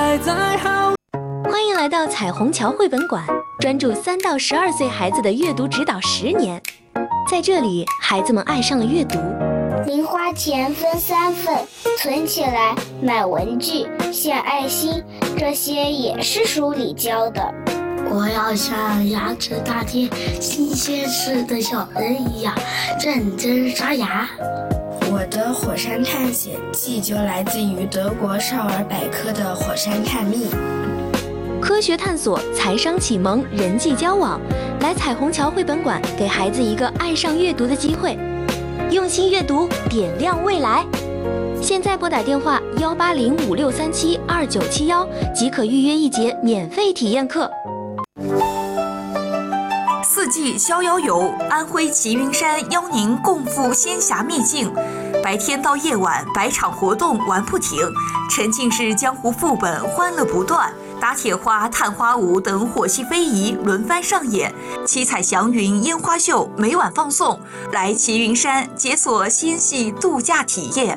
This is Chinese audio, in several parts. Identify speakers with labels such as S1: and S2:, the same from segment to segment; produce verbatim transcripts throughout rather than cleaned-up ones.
S1: 还在好。
S2: 欢迎来到彩虹桥绘本馆，专注三到十二岁孩子的阅读指导十年。在这里，孩子们爱上了阅读。
S3: 零花钱分三份，存起来买文具、献爱心，这些也是书里教的。
S4: 我要像牙齿大贴、新鲜吃的小人一样认真刷牙。
S5: 我的火山探险记就来自于德国少儿百科的火山探秘。
S2: 科学探索、财商启蒙、人际交往，来彩虹桥绘本馆，给孩子一个爱上阅读的机会。用心阅读，点亮未来。现在拨打电话幺八零五六三七二九七幺，即可预约一节免费体验课。
S6: 四季逍遥游，安徽齐云山邀您共赴仙侠秘境。白天到夜晚，百场活动玩不停，沉浸式江湖副本欢乐不断，打铁花、探花舞等火系非遗轮番上演，七彩祥云烟花秀每晚放送。来齐云山解锁仙系度假体验。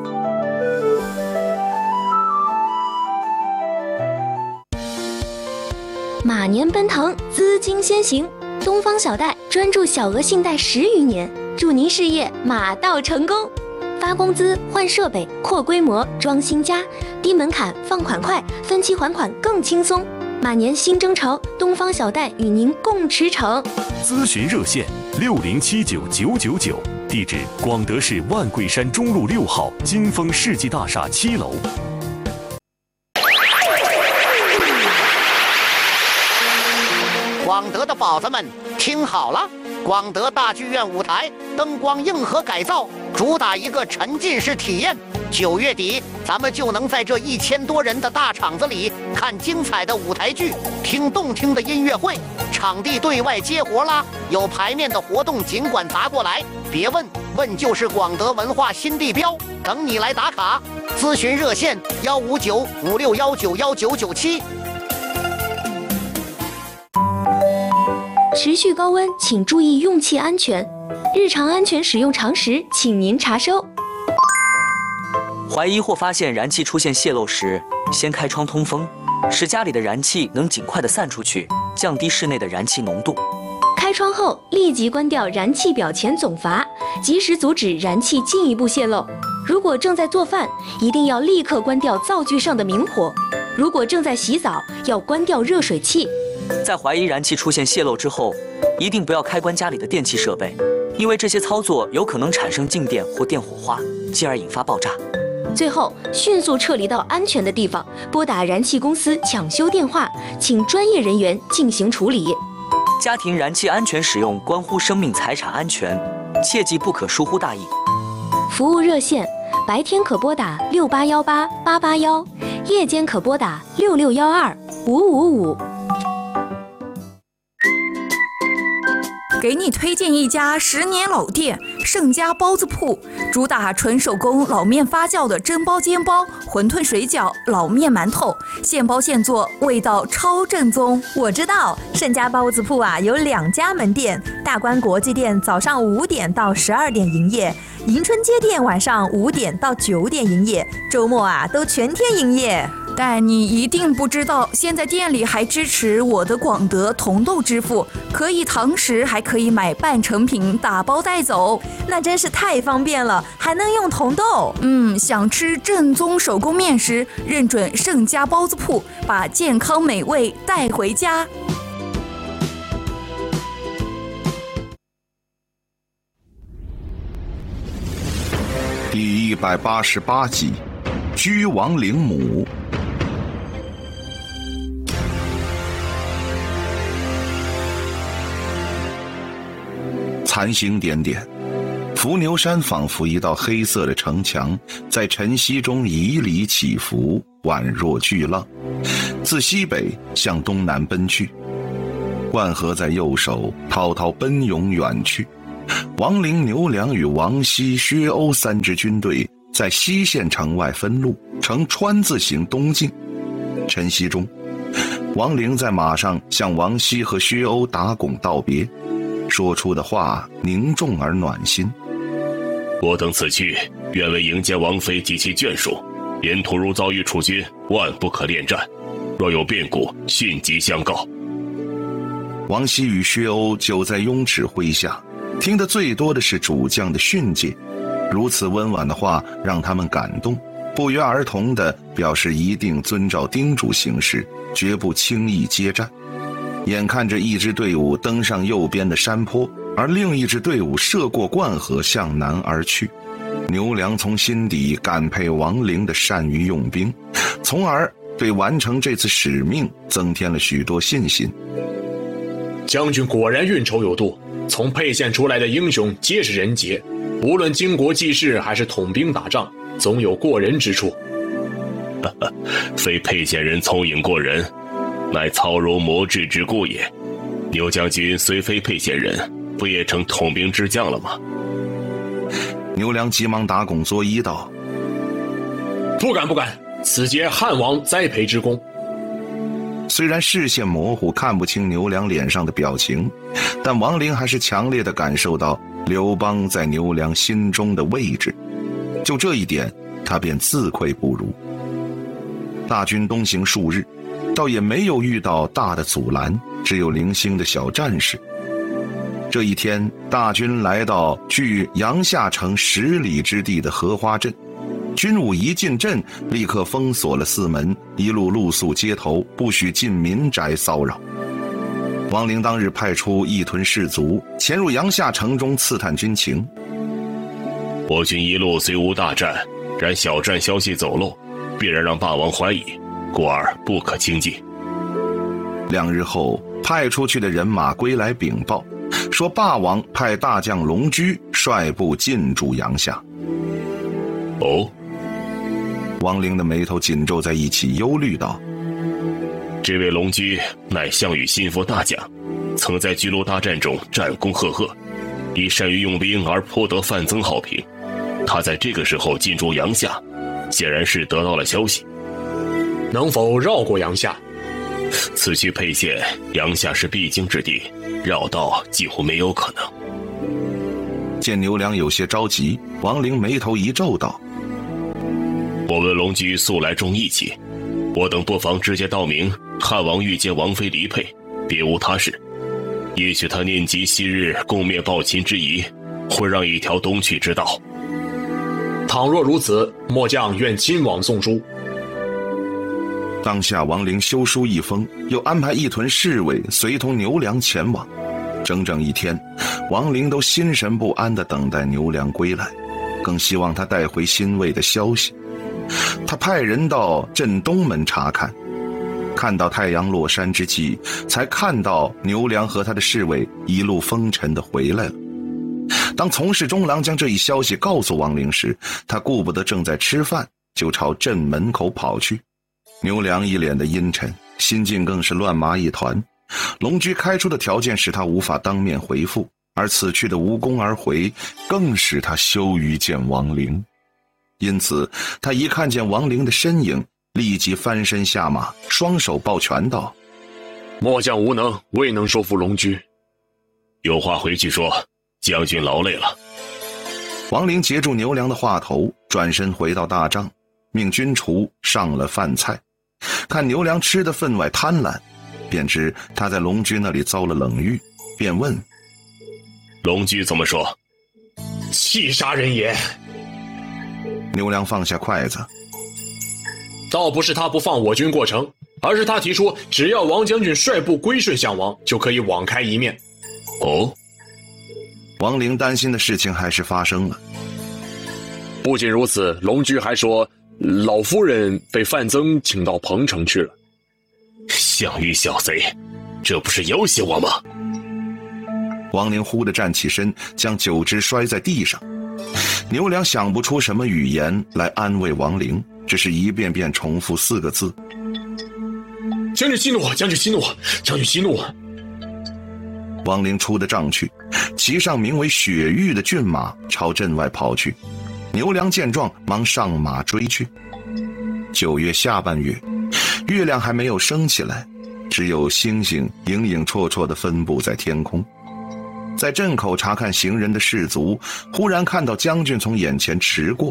S2: 马年奔腾，资金先行。东方小贷专注小额信贷十余年，祝您事业马到成功。发工资、换设备、扩规模、装新家，低门槛，放款快，分期还款更轻松。马年新征程，东方小贷与您共驰骋。
S7: 咨询热线六零七九九九九，地址广德市万桂山中路六号金丰世纪大厦七楼。
S8: 广德的宝子们听好了，广德大剧院舞台灯光硬核改造，主打一个沉浸式体验。九月底，咱们就能在这一千多人的大场子里看精彩的舞台剧，听动听的音乐会。场地对外接活啦，有排面的活动尽管砸过来，别问问就是广德文化新地标，等你来打卡。咨询热线幺五九五六幺九幺九九七。
S2: 持续高温，请注意用气安全。日常安全使用常识，请您查收。
S9: 怀疑或发现燃气出现泄漏时，先开窗通风，使家里的燃气能尽快的散出去，降低室内的燃气浓度。
S2: 开窗后立即关掉燃气表前总阀，及时阻止燃气进一步泄漏。如果正在做饭，一定要立刻关掉灶具上的明火。如果正在洗澡，要关掉热水器。
S9: 在怀疑燃气出现泄漏之后，一定不要开关家里的电气设备，因为这些操作有可能产生静电或电火花，进而引发爆炸。
S2: 最后，迅速撤离到安全的地方，拨打燃气公司抢修电话，请专业人员进行处理。
S9: 家庭燃气安全使用关乎生命财产安全，切记不可疏忽大意。
S2: 服务热线：白天可拨打六八幺八八八幺，夜间可拨打六六幺二五五五。
S6: 给你推荐一家十年老店盛家包子铺，主打纯手工老面发酵的蒸包、煎包、馄饨、水饺、老面、馒头，现包现做，味道超正宗。
S10: 我知道盛家包子铺啊有两家门店，大观国际店早上五点到十二点营业，迎春街店晚上五点到九点营业，周末啊都全天营业。
S6: 但你一定不知道，现在店里还支持我的广德同豆支付，可以堂食，还可以买半成品打包带走，
S10: 那真是太方便了，还能用同豆。
S6: 嗯，想吃正宗手工面食，认准盛家包子铺，把健康美味带回家。
S11: 第一百八十八集，居亡灵母。残星点点，伏牛山仿佛一道黑色的城墙，在晨曦中迤逦起伏，宛若巨浪，自西北向东南奔去。万河在右手，滔滔奔涌远去。王陵、牛良与王熙、薛欧三支军队在西县城外分路，呈川字形东进。晨曦中，王陵在马上向王熙和薛欧打拱道别，说出的话凝重而暖心。
S12: 我等此去，愿为迎接王妃及其眷属，
S1: 沿途如遭遇楚军，万不可恋战，若有变故，迅即相告。
S11: 王熙与薛欧久在雍齿麾下，听得最多的是主将的训诫，如此温婉的话让他们感动，不约而同地表示一定遵照叮嘱行事，绝不轻易接战。眼看着一支队伍登上右边的山坡，而另一支队伍涉过灌河向南而去，牛良从心底感佩王陵的善于用兵，从而对完成这次使命增添了许多信心。
S12: 将军果然运筹有度，从沛县出来的英雄皆是人杰，无论经国济世还是统兵打仗，总有过人之处。
S1: 非沛县人聪颖过人，乃操柔磨智之故也。牛将军虽非沛县人，不也成统兵之将了吗？
S11: 牛良急忙打拱作揖道：
S12: 不敢不敢，此皆汉王栽培之功。
S11: 虽然视线模糊，看不清牛良脸上的表情，但王陵还是强烈地感受到刘邦在牛良心中的位置，就这一点他便自愧不如。大军东行数日，倒也没有遇到大的阻拦，只有零星的小战事。这一天，大军来到距阳夏城十里之地的荷花镇，军伍一进镇，立刻封锁了四门，一路露宿街头，不许进民宅骚扰。王陵当日派出一屯士卒潜入阳夏城中刺探军情。
S1: 我军一路虽无大战，然小战消息走漏，必然让霸王怀疑，故而不可轻进。
S11: 两日后，派出去的人马归来禀报，说霸王派大将龙驹率部进驻阳夏。
S1: 哦，
S11: 王陵的眉头紧皱在一起，忧虑道：
S1: 这位龙驹乃项羽心腹大将，曾在巨鹿大战中战功赫赫，以善于用兵而颇得范增好评。他在这个时候进驻阳夏，显然是得到了消息。
S12: 能否绕过阳夏？
S1: 此去沛县，阳夏是必经之地，绕道几乎没有可能。
S11: 见牛良有些着急，王陵眉头一皱道：
S1: 我闻龙驹素来重义气，我等不妨直接道明汉王欲见王妃离沛，别无他事。也许他念及昔日共灭暴秦之谊，会让一条东去之道。
S12: 倘若如此，末将愿亲往送书。
S11: 当下王陵修书一封，又安排一屯侍卫随同牛良前往。整整一天，王陵都心神不安地等待牛良归来，更希望他带回欣慰的消息。他派人到镇东门查看，看到太阳落山之际，才看到牛良和他的侍卫一路风尘地回来了。当从事中郎将这一消息告诉王陵时，他顾不得正在吃饭，就朝镇门口跑去。牛良一脸的阴沉，心境更是乱麻一团。龙驹开出的条件使他无法当面回复，而此去的无功而回，更使他羞于见王陵。因此他一看见王陵的身影，立即翻身下马，双手抱拳道：
S12: 末将无能，未能收服龙驹。
S1: 有话回去说，将军劳累了。
S11: 王陵截住牛良的话头，转身回到大帐，命军厨上了饭菜。看牛良吃的分外贪婪，便知他在龙驹那里遭了冷遇，便问：
S1: 龙驹怎么说？
S12: 气杀人也。
S11: 牛良放下筷子：
S12: 倒不是他不放我军过城，而是他提出只要王将军率部归顺项王，就可以网开一面。
S1: 哦，
S11: 王陵担心的事情还是发生了。
S12: 不仅如此，龙驹还说老夫人被范增请到彭城去了。
S1: 项羽小贼，这不是要挟我吗？
S11: 王陵忽地站起身，将酒汁摔在地上。牛良想不出什么语言来安慰王陵，只是一遍遍重复四个字：
S12: 将军息怒，将军息怒，将军息怒。
S11: 王陵出的帐去，骑上名为雪域的骏马，朝镇外跑去。牛良见状，忙上马追去。九月下半月，月亮还没有升起来，只有星星影影绰绰地分布在天空。在镇口查看行人的士卒，忽然看到将军从眼前驰过，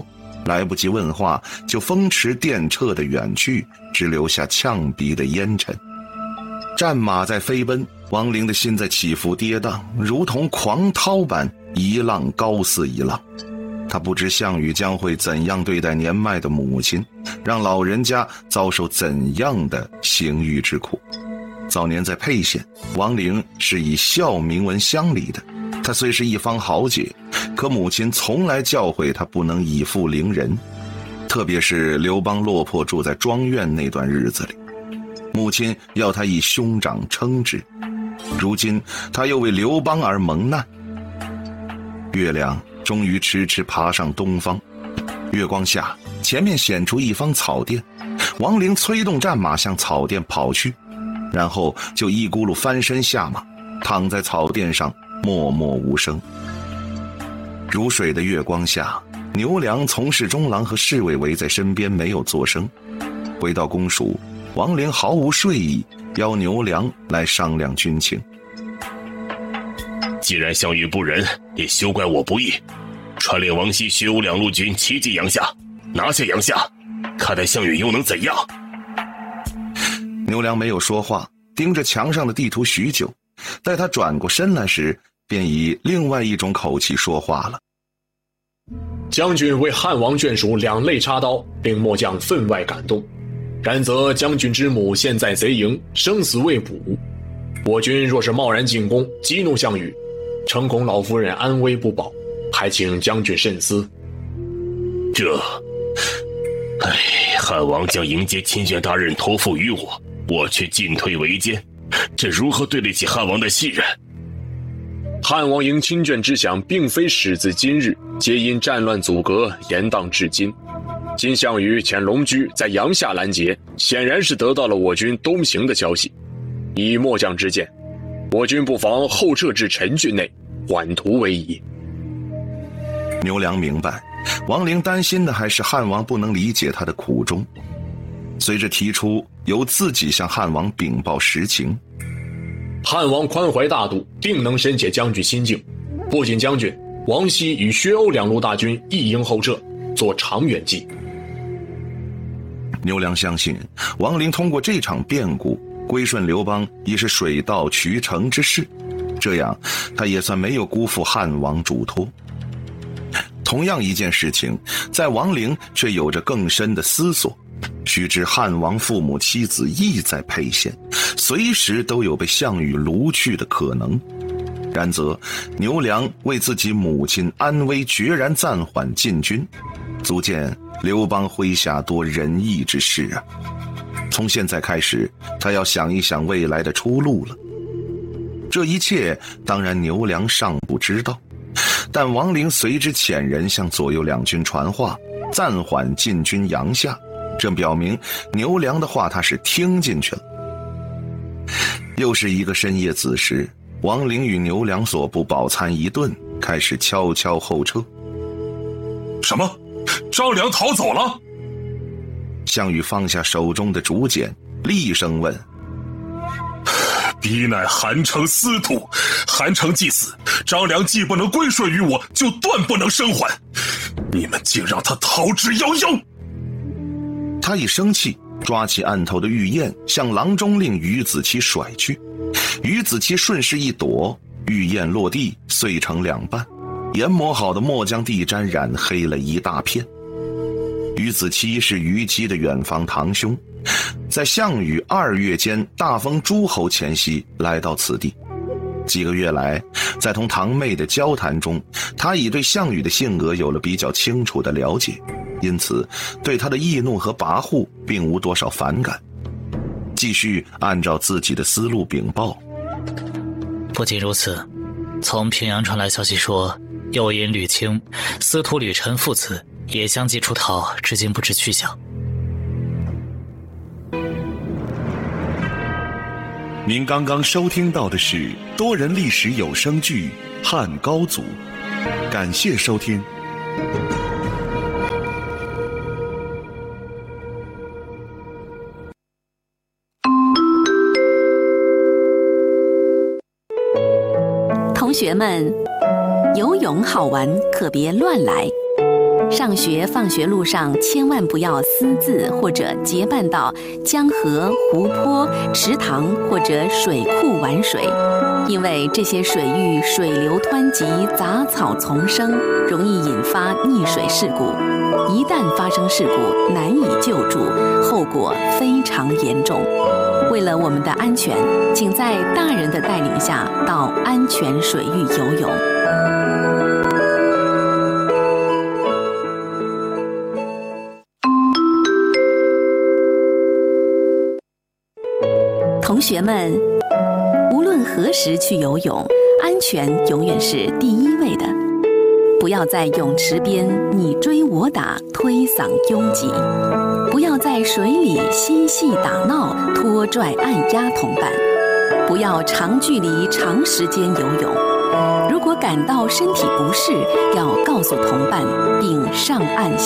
S11: 来不及问话，就风驰电掣地远去，只留下呛鼻的烟尘。战马在飞奔，王陵的心在起伏跌宕，如同狂涛般一浪高似一浪。他不知项羽将会怎样对待年迈的母亲，让老人家遭受怎样的刑狱之苦。早年在沛县，王陵是以孝名闻乡里的。他虽是一方豪杰，可母亲从来教诲他不能以父凌人，特别是刘邦落魄住在庄院那段日子里，母亲要他以兄长称之。如今他又为刘邦而蒙难。月亮终于迟迟爬上东方，月光下前面显出一方草甸，王陵催动战马向草甸跑去，然后就一咕噜翻身下马，躺在草甸上默默无声。如水的月光下，牛良从事中郎和侍卫围在身边，没有作声。回到公署，王陵毫无睡意，邀牛良来商量军情。
S1: 既然项羽不仁，也休怪我不义。传令王熙、薛武两路军齐进阳夏，拿下阳夏，看待项羽又能怎样？
S11: 牛良没有说话，盯着墙上的地图许久，待他转过身来时，便以另外一种口气说话了。
S12: 将军为汉王眷属两肋插刀，令末将分外感动。然则将军之母现在贼营，生死未卜，我军若是贸然进攻，激怒项羽，诚恐老夫人安危不保，还请将军慎思。
S1: 这，哎，汉王将迎接亲眷大任托付于我，我却进退维艰，这如何对得起汉王的信任？
S12: 汉王迎亲眷之想，并非始自今日，皆因战乱阻隔，延宕至今。今项羽遣龙驹在阳夏拦截，显然是得到了我军东行的消息。以末将之见，我军不妨后撤至陈郡内，缓图为宜。
S11: 牛良明白，王陵担心的还是汉王不能理解他的苦衷。随着提出由自己向汉王禀报实情，
S12: 汉王宽怀大度，定能深解将军心境。不仅将军，王熙与薛欧两路大军一应后撤，做长远计。
S11: 牛良相信，王陵通过这场变故归顺刘邦已是水到渠成之事，这样他也算没有辜负汉王嘱托。同样一件事情，在王陵却有着更深的思索。须知汉王父母妻子亦在沛县，随时都有被项羽掳去的可能。然则牛良为自己母亲安危决然暂缓进军，足见刘邦麾下多仁义之士啊！从现在开始，他要想一想未来的出路了。这一切当然牛良尚不知道，但王陵随之遣人向左右两军传话，暂缓进军阳夏，这表明牛良的话他是听进去了。又是一个深夜子时，王陵与牛良所部饱餐一顿，开始悄悄后撤。
S7: 什么？张良逃走了？
S11: 项羽放下手中的竹简，厉声问：
S7: 彼乃韩城司徒，韩城既死，张良既不能归顺于我，就断不能生还。你们竟让他逃之夭夭！
S11: 他一生气，抓起案头的玉燕，向郎中令于子期甩去。于子期顺势一躲，玉燕落地，碎成两半，研磨好的末将地毡染黑了一大片。于子期是虞姬的远房堂兄，在项羽二月间大封诸侯前夕来到此地。几个月来，在同堂妹的交谈中，他已对项羽的性格有了比较清楚的了解，因此对他的易怒和跋扈并无多少反感。继续按照自己的思路禀报。
S13: 不仅如此，从平阳传来消息说，右尹吕青、司徒吕臣父子也相继出逃，至今不知去向。
S7: 您刚刚收听到的是多人历史有声剧《汉高祖》，感谢收听。
S14: 同学们，游泳好玩，可别乱来。 上学放学路上千万不要私自或者结伴到江河、湖泊、池塘或者水库玩水，因为这些水域水流湍急，杂草丛生，容易引发溺水事故。一旦发生事故，难以救助，后果非常严重。为了我们的安全，请在大人的带领下到安全水域游泳。同学们，无论何时去游泳，安全永远是第一位的。不要在泳池边你追我打，推搡拥挤；不要在水里嬉戏打闹，拖拽按压同伴；不要长距离长时间游泳。如果感到身体不适，要告诉同伴并上岸